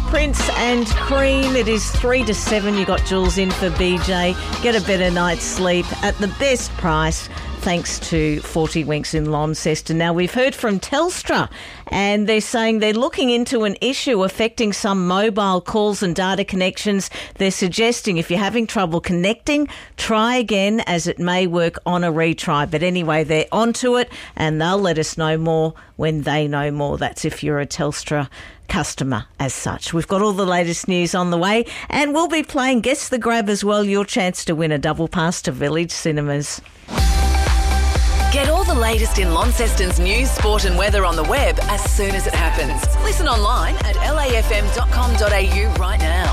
Prince and Cream. It is 3 to 7. You got Jules in for BJ. Get a better night's sleep at the best price, thanks to 40 Winks in Launceston. Now, we've heard from Telstra, and they're saying they're looking into an issue affecting some mobile calls and data connections. They're suggesting if you're having trouble connecting, try again, as it may work on a retry. But anyway, they're onto it, and they'll let us know more when they know more. That's if you're a Telstra customer as such. We've got all the latest news on the way, and we'll be playing Guess the Grab as well, your chance to win a double pass to Village Cinemas. Get all the latest in Launceston's news, sport and weather on the web as soon as it happens. Listen online at lafm.com.au right now.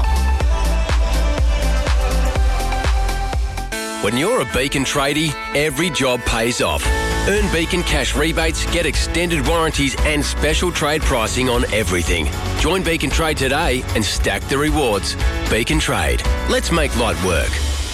When you're a Beacon tradie, every job pays off. Earn Beacon cash rebates, get extended warranties and special trade pricing on everything. Join Beacon Trade today and stack the rewards. Beacon Trade. Let's make light work.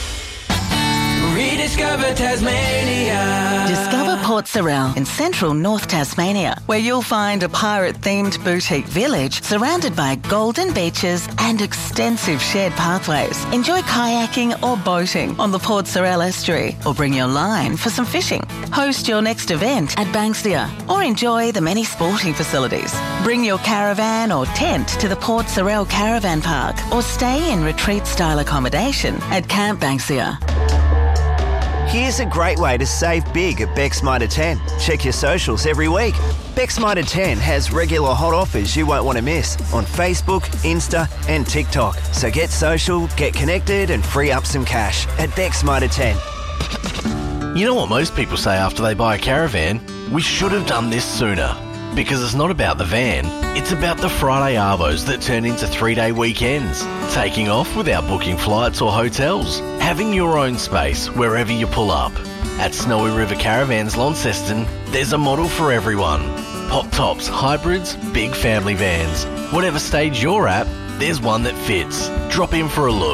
Rediscover Tasmania. Discover Port Sorell in central North Tasmania, where you'll find a pirate-themed boutique village surrounded by golden beaches and extensive shared pathways. Enjoy kayaking or boating on the Port Sorell estuary, or bring your line for some fishing. Host your next event at Banksia, or enjoy the many sporting facilities. Bring your caravan or tent to the Port Sorell Caravan Park, or stay in retreat-style accommodation at Camp Banksia. Here's a great way to save big at Beck's Mitre 10. Check your socials every week. Beck's Mitre 10 has regular hot offers you won't want to miss on Facebook, Insta and TikTok. So get social, get connected and free up some cash at Beck's Mitre 10. You know what most people say after they buy a caravan? We should have done this sooner. Because it's not about the van, it's about the Friday arvos that turn into 3-day weekends. Taking off without booking flights or hotels. Having your own space wherever you pull up. At Snowy River Caravans Launceston, there's a model for everyone. Pop tops, hybrids, big family vans. Whatever stage you're at, there's one that fits. Drop in for a look.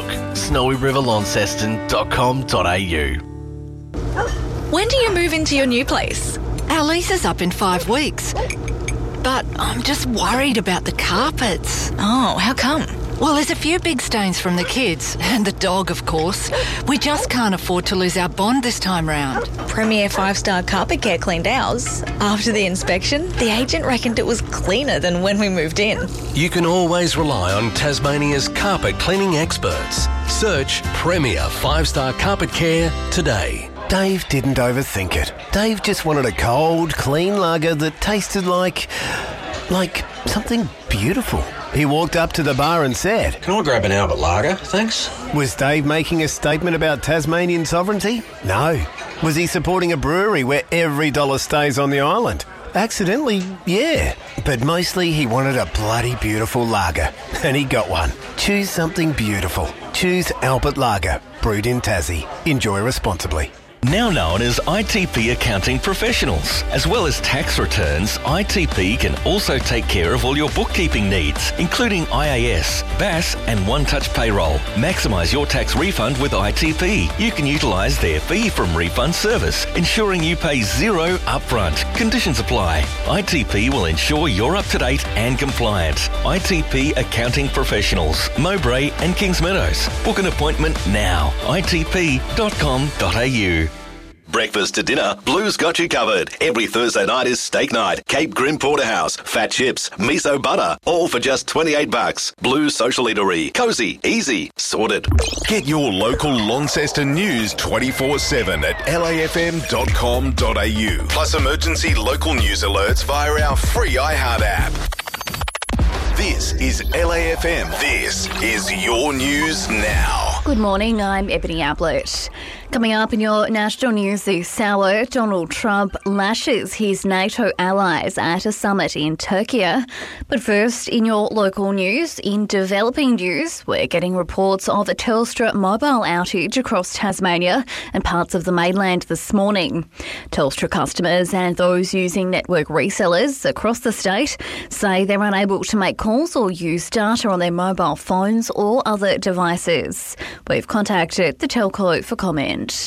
snowyriverlaunceston.com.au. When do you move into your new place? Our lease is up in 5 weeks. But I'm just worried about the carpets. Oh, how come? Well, there's a few big stains from the kids, and the dog, of course. We just can't afford to lose our bond this time round. Premier 5-star Carpet Care cleaned ours. After the inspection, the agent reckoned it was cleaner than when we moved in. You can always rely on Tasmania's carpet cleaning experts. Search Premier 5-star Carpet Care today. Dave didn't overthink it. Dave just wanted a cold, clean lager that tasted like something beautiful. He walked up to the bar and said, "Can I grab an Albert Lager, thanks?" Was Dave making a statement about Tasmanian sovereignty? No. Was he supporting a brewery where every dollar stays on the island? Accidentally, yeah. But mostly he wanted a bloody beautiful lager. And he got one. Choose something beautiful. Choose Albert Lager. Brewed in Tassie. Enjoy responsibly. Now known as ITP Accounting Professionals. As well as tax returns, ITP can also take care of all your bookkeeping needs, including IAS, BAS and One Touch Payroll. Maximise your tax refund with ITP. You can utilise their fee from refund service, ensuring you pay zero upfront. Conditions apply. ITP will ensure you're up to date and compliant. ITP Accounting Professionals, Mowbray and Kings Meadows. Book an appointment now. itp.com.au. Breakfast to dinner, Blue's got you covered. Every Thursday night is steak night. Cape Grim Porterhouse, fat chips, miso butter, all for just $28. Blue's Social Eatery. Cozy, easy, sorted. Get your local Launceston news 24/7 at lafm.com.au. Plus emergency local news alerts via our free iHeart app. This is LAFM. This is your news now. Good morning, I'm Ebony Ablett. Coming up in your national news this hour, Donald Trump lashes his NATO allies at a summit in Turkey. But first, in your local news, in developing news, we're getting reports of a Telstra mobile outage across Tasmania and parts of the mainland this morning. Telstra customers and those using network resellers across the state say they're unable to make calls or use data on their mobile phones or other devices. We've contacted the telco for comment.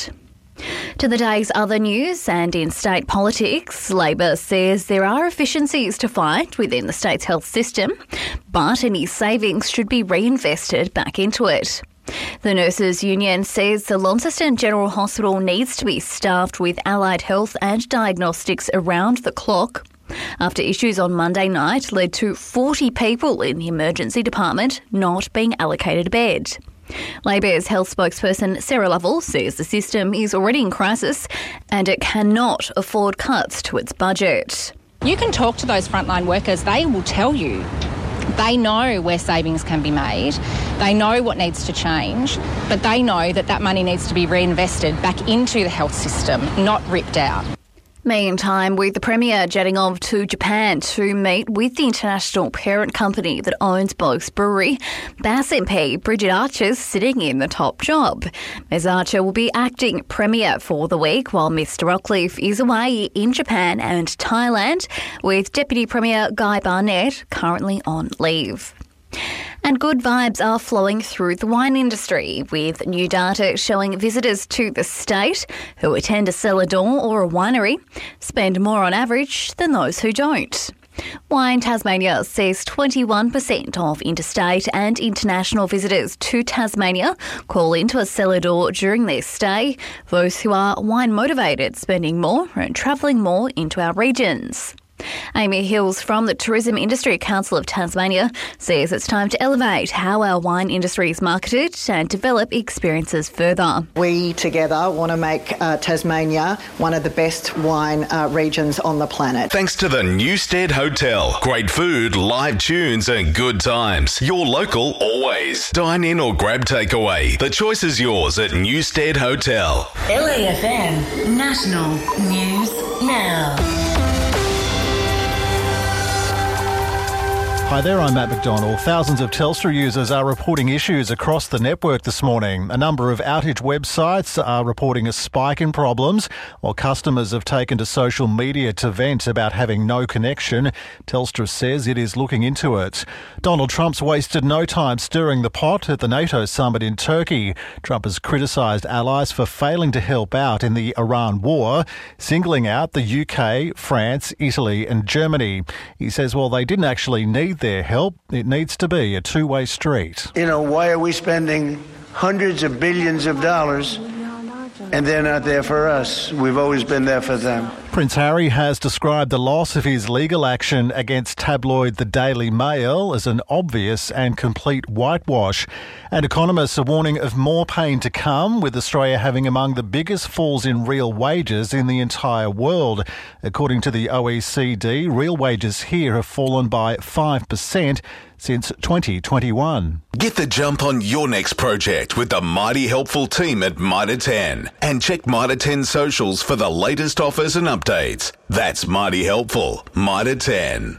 To the day's other news, and in state politics, Labor says there are efficiencies to find within the state's health system, but any savings should be reinvested back into it. The Nurses Union says the Launceston General Hospital needs to be staffed with allied health and diagnostics around the clock, after issues on Monday night led to 40 people in the emergency department not being allocated a bed. Labor's health spokesperson Sarah Lovell says the system is already in crisis and it cannot afford cuts to its budget. You can talk to those frontline workers, they will tell you. They know where savings can be made, they know what needs to change, but they know that that money needs to be reinvested back into the health system, not ripped out. Meantime, with the Premier jetting off to Japan to meet with the international parent company that owns Blokes Brewery, Bass MP Bridget Archer's sitting in the top job. Ms Archer will be acting Premier for the week while Mr Rockcliffe is away in Japan and Thailand, with Deputy Premier Guy Barnett currently on leave. And good vibes are flowing through the wine industry, with new data showing visitors to the state who attend a cellar door or a winery spend more on average than those who don't. Wine Tasmania says 21% of interstate and international visitors to Tasmania call into a cellar door during their stay, those who are wine motivated spending more and travelling more into our regions. Amy Hills from the Tourism Industry Council of Tasmania says it's time to elevate how our wine industry is marketed and develop experiences further. We together want to make Tasmania one of the best wine regions on the planet. Thanks to the Newstead Hotel. Great food, live tunes and good times. Your local always. Dine in or grab takeaway. The choice is yours at Newstead Hotel. LAFM National News Now. Hi there, I'm Matt McDonald. Thousands of Telstra users are reporting issues across the network this morning. A number of outage websites are reporting a spike in problems, while customers have taken to social media to vent about having no connection. Telstra says it is looking into it. Donald Trump's wasted no time stirring the pot at the NATO summit in Turkey. Trump has criticised allies for failing to help out in the Iran war, singling out the UK, France, Italy and Germany. He says while they didn't actually need their help, it needs to be a two-way street. You know, why are we spending hundreds of billions of dollars and they're not there for us? We've always been there for them. Prince Harry has described the loss of his legal action against tabloid The Daily Mail as an obvious and complete whitewash. And economists are warning of more pain to come, with Australia having among the biggest falls in real wages in the entire world. According to the OECD, real wages here have fallen by 5% since 2021. Get the jump on your next project with the mighty helpful team at Mitre 10. And check Mitre 10 socials for the latest offers and updates. That's mighty helpful. Mitre 10.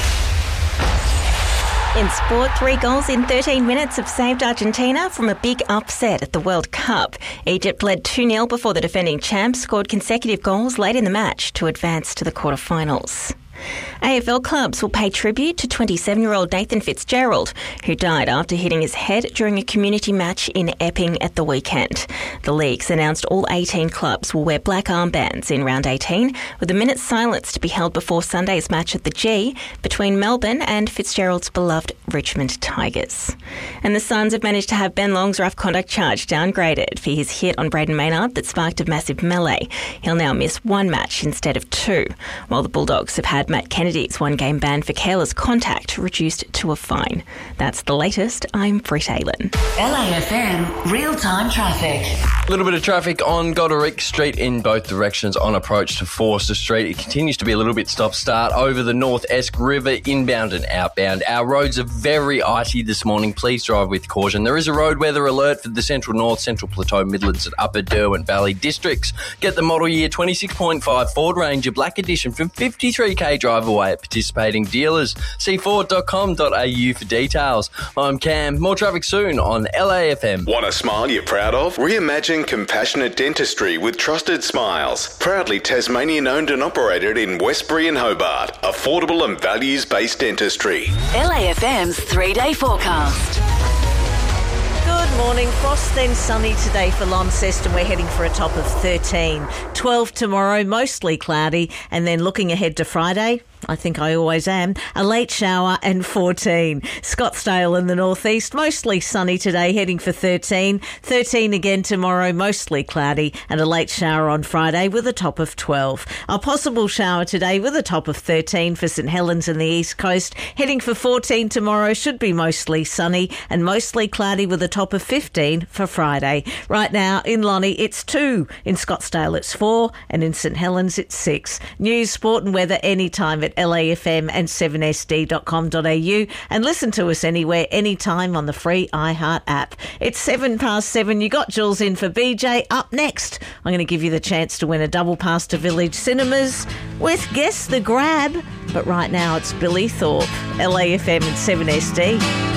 In sport, 3 goals in 13 minutes have saved Argentina from a big upset at the World Cup. Egypt led 2-0 before the defending champs scored consecutive goals late in the match to advance to the quarterfinals. AFL clubs will pay tribute to 27-year-old Nathan Fitzgerald, who died after hitting his head during a community match in Epping at the weekend. The leagues announced all 18 clubs will wear black armbands in round 18, with a minute's silence to be held before Sunday's match at the G between Melbourne and Fitzgerald's beloved Richmond Tigers. And the Suns have managed to have Ben Long's rough conduct charge downgraded for his hit on Braden Maynard that sparked a massive melee. He'll now miss 1 match instead of 2, while the Bulldogs have had Matt Kennedy's 1-game ban for careless contact reduced to a fine. That's the latest. I'm Britt Aylen. LAFM real-time traffic. A little bit of traffic on Goderich Street in both directions on approach to Forster Street. It continues to be a little bit stop-start over the North Esk River inbound and outbound. Our roads are very icy this morning. Please drive with caution. There is a road weather alert for the Central North, Central Plateau, Midlands and Upper Derwent Valley districts. Get the model year 26.5 Ford Ranger Black Edition from 53k drive away at participating dealers. See Ford.com.au for details. I'm Cam. More traffic soon on LAFM. Want a smile you're proud of? Reimagine compassionate dentistry with Trusted Smiles. Proudly Tasmanian owned and operated in Westbury and Hobart. Affordable and values-based dentistry. LAFM's 3-day forecast. Good Good morning. Frost then sunny today for Launceston. We're heading for a top of 13. 12 tomorrow, mostly cloudy. And then looking ahead to Friday, I think I always am, a late shower and 14. Scottsdale in the northeast, mostly sunny today, heading for 13. 13 again tomorrow, mostly cloudy, and a late shower on Friday with a top of 12. A possible shower today with a top of 13 for St Helens and the east coast. Heading for 14 tomorrow, should be mostly sunny and mostly cloudy with a top of 15 for Friday. Right now in Lonnie it's 2, in Scottsdale it's 4, and in St Helens it's 6. News, sport and weather anytime at LAFM and 7sd.com.au, and listen to us anywhere, anytime on the free iHeart app. It's 7:07. You got Jules in for BJ. Up next, I'm going to give you the chance to win a double pass to Village Cinemas with Guess the Grab. But right now it's Billy Thorpe, LAFM and 7SD.